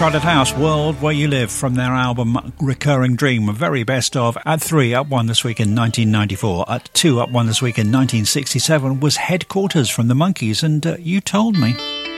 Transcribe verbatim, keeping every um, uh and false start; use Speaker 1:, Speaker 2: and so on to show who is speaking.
Speaker 1: Crowded House, World Where You Live, from their album Recurring Dream. Very best of. At three, up one this week in nineteen ninety-four. At two, up one this week in nineteen sixty-seven was Headquarters from the Monkees and uh, You Told Me.